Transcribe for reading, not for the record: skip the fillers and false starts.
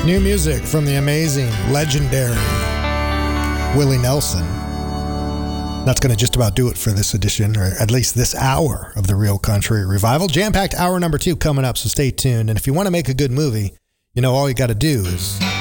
New music from the amazing, legendary Willie Nelson. That's going to just about do it for this edition, or at least this hour of the Real Country Revival. Jam-packed hour number 2 coming up, so stay tuned. And if you want to make a good movie, you know, all you got to do is